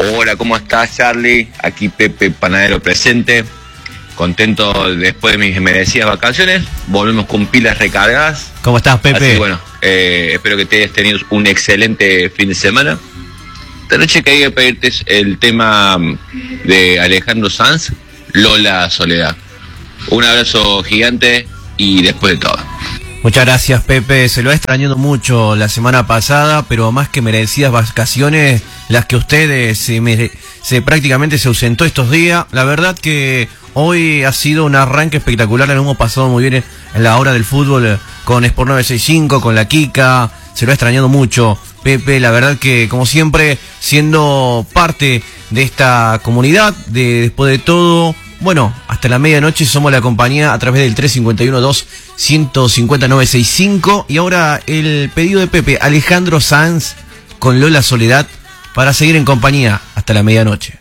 Hola, ¿cómo estás, Charlie? Aquí Pepe Panadero presente. Contento después de mis merecidas vacaciones. Volvemos con pilas recargadas. ¿Cómo estás, Pepe? Así que bueno, espero que te hayas tenido un excelente fin de semana. Esta noche quería pedirte el tema de Alejandro Sanz, Lola Soledad. Un abrazo gigante y después de todo. Muchas gracias, Pepe. Se lo ha extrañado mucho la semana pasada, pero más que merecidas vacaciones, las que usted prácticamente se ausentó estos días. La verdad que hoy ha sido un arranque espectacular. Lo hemos pasado muy bien en la hora del fútbol con Sport 965, con la Kika. Se lo ha extrañado mucho, Pepe. La verdad que, como siempre, siendo parte de esta comunidad, después de todo, bueno, hasta la medianoche somos la compañía a través del 351-2-150-965. Y ahora el pedido de Pepe, Alejandro Sanz con Lola Soledad, para seguir en compañía hasta la medianoche.